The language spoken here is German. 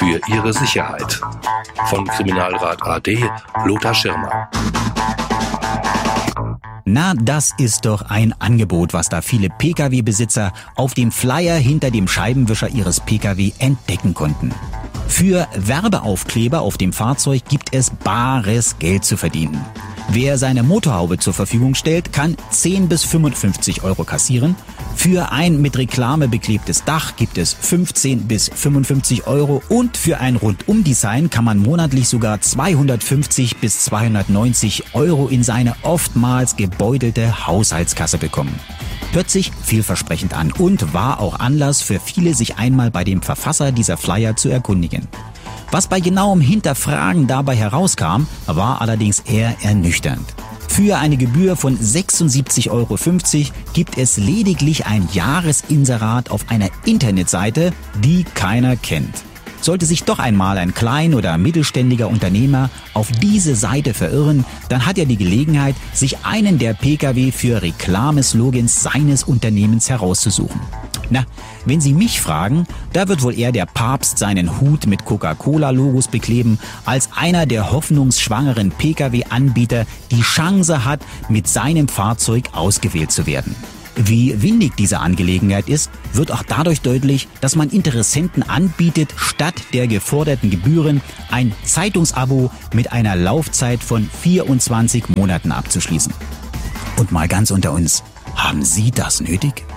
für ihre Sicherheit. Von Kriminalrat AD, Lothar Schirmer. Na, das ist doch ein Angebot, was da viele Pkw-Besitzer auf dem Flyer hinter dem Scheibenwischer ihres Pkw entdecken konnten. Für Werbeaufkleber auf dem Fahrzeug gibt es bares Geld zu verdienen. Wer seine Motorhaube zur Verfügung stellt, kann 10 bis 55 Euro kassieren. Für ein mit Reklame beklebtes Dach gibt es 15 bis 55 Euro und für ein Rundumdesign kann man monatlich sogar 250 bis 290 Euro in seine oftmals gebeutelte Haushaltskasse bekommen. Hört sich vielversprechend an und war auch Anlass für viele, sich einmal bei dem Verfasser dieser Flyer zu erkundigen. Was bei genauem Hinterfragen dabei herauskam, war allerdings eher ernüchternd. Für eine Gebühr von 76,50 Euro gibt es lediglich ein Jahresinserat auf einer Internetseite, die keiner kennt. Sollte sich doch einmal ein klein- oder mittelständiger Unternehmer auf diese Seite verirren, dann hat er die Gelegenheit, sich einen der Pkw für Reklameslogans seines Unternehmens herauszusuchen. Na, wenn Sie mich fragen, da wird wohl eher der Papst seinen Hut mit Coca-Cola-Logos bekleben, als einer der hoffnungsschwangeren Pkw-Anbieter die Chance hat, mit seinem Fahrzeug ausgewählt zu werden. Wie windig diese Angelegenheit ist, wird auch dadurch deutlich, dass man Interessenten anbietet, statt der geforderten Gebühren ein Zeitungsabo mit einer Laufzeit von 24 Monaten abzuschließen. Und mal ganz unter uns, haben Sie das nötig?